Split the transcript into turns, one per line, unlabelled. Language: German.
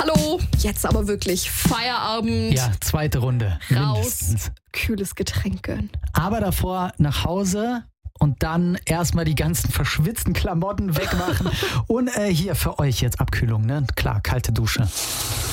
hallo, jetzt aber wirklich Feierabend.
Ja, zweite Runde.
Raus,
Mindestens.
kühles Getränk gönnen.
Aber davor nach Hause und dann erstmal die ganzen verschwitzten Klamotten wegmachen. Und hier für euch jetzt Abkühlung, ne? Klar, kalte Dusche.